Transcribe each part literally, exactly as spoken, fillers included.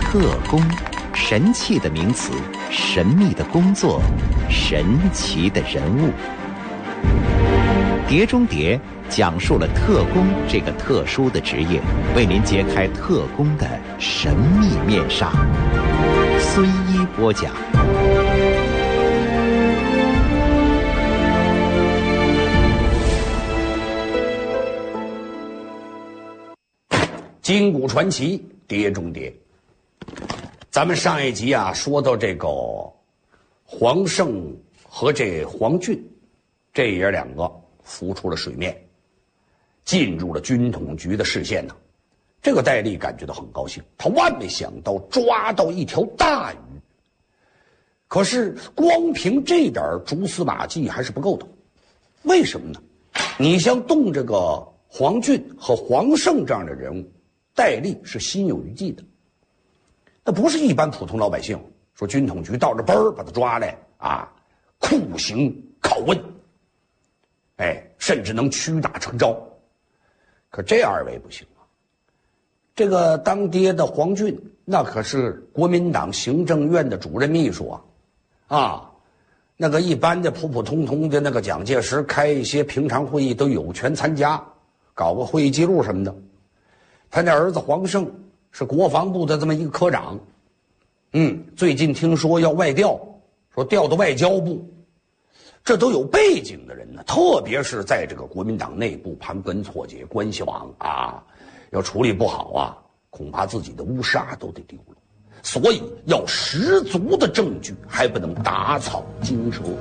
特工，神气的名词，神秘的工作，神奇的人物。碟中谍讲述了特工这个特殊的职业，为您揭开特工的神秘面纱。孙一播讲。 金谷传奇，碟中谍。咱们上一集啊，说到这个黄胜和这黄俊，这爷两个浮出了水面，进入了军统局的视线呢。这个戴笠感觉到很高兴，他万没想到抓到一条大鱼。可是光凭这点蛛丝马迹还是不够的，为什么呢？你像动这个黄俊和黄胜这样的人物，戴笠是心有余悸的。那不是一般普通老百姓说军统局到这嘣儿把他抓来啊，酷刑拷问，哎，甚至能屈打成招。可这二位不行啊，这个当爹的黄俊那可是国民党行政院的主任秘书啊，啊，那个一般的普普通通的那个蒋介石开一些平常会议都有权参加，搞个会议记录什么的。他那儿子黄胜是国防部的这么一个科长，嗯，最近听说要外调，说调到外交部，这都有背景的人呢，特别是在这个国民党内部盘根错节，关系网啊，要处理不好啊，恐怕自己的乌纱都得丢了。所以要十足的证据，还不能打草惊蛇。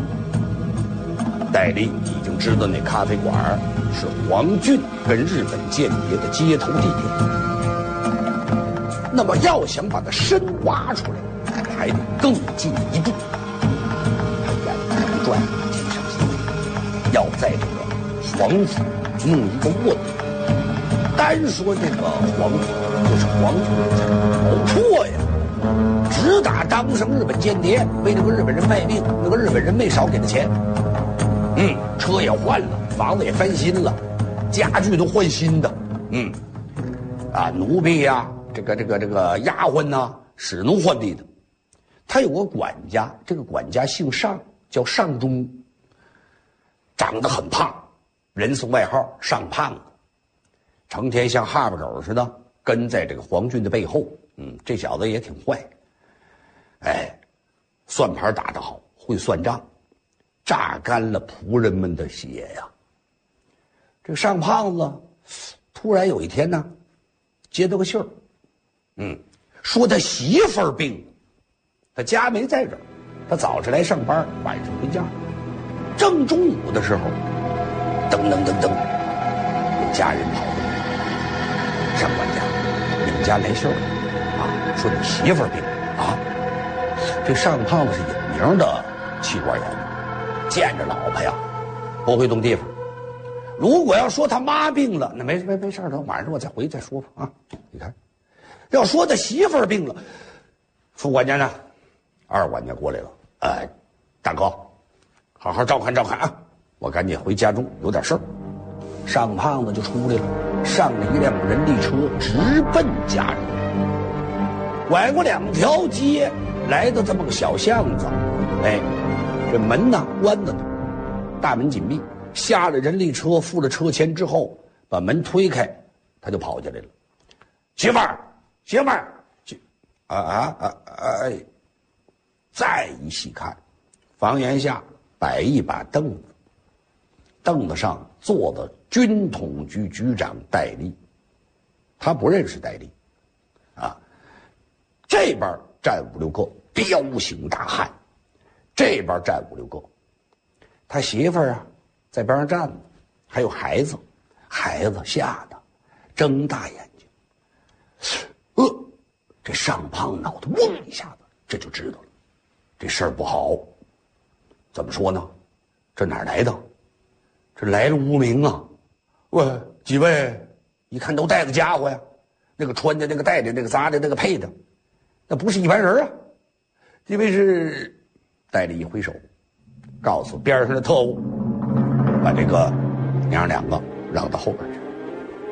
戴笠已经知道那咖啡馆是黄俊跟日本间谍的接头地点，那么要想把它深挖出来，还得更进一步。他眼珠转，计上心，要在这个黄府弄一个卧底。单说这个黄府，就是黄埔搞错呀，只打当上日本间谍，为那个日本人卖命，那个日本人没少给他钱。嗯，车也换了，房子也翻新了，家具都换新的。嗯，啊，奴婢呀、啊，这个这个这个丫鬟呐、啊，使奴换地的。他有个管家，这个管家姓尚，叫尚中，长得很胖，人送外号尚胖子，成天像哈巴狗似的跟在这个黄俊的背后。嗯，这小子也挺坏，哎，算盘打得好，会算账。榨干了仆人们的血呀！这个尚胖子突然有一天呢，接到个信儿，嗯，说他媳妇儿病了，他家没在这儿，他早晨来上班，晚上回家。正中午的时候，噔噔噔噔，有家人跑过来，上管家，你们家来信儿了啊，说你媳妇儿病了啊。这尚胖子是有名的妻管严。见着老婆呀，不会动地方。如果要说他妈病了，那没没没事了，晚上我再回去再说吧啊。你看，要说他媳妇儿病了，副管家呢，二管家过来了，哎，大哥，好好照看照看啊，我赶紧回家中有点事儿。尚胖子就出来了，上了一辆人力车，直奔家中。拐过两条街，来到这么个小巷子，哎。这门呢关着呢，大门紧闭。下了人力车，付了车钱之后，把门推开，他就跑进来了。媳妇儿，媳妇儿，啊啊啊哎！再一细看，房檐下摆一把凳子，凳子上坐的军统局局长戴笠。他不认识戴笠，啊，这边站五六个彪形大汉。这边站五六个，他媳妇儿啊在边上站着，还有孩子，孩子吓得睁大眼睛。呃，这尚胖脑袋嗡一下子，这就知道了，这事儿不好。怎么说呢？这哪来的？这来了无名啊！喂，几位，一看都带着家伙呀，那个穿的、那个戴的、那个扎的、那个配的，那不是一般人啊！因为是。戴笠一挥手，告诉边上的特务，把这个娘两个让到后边。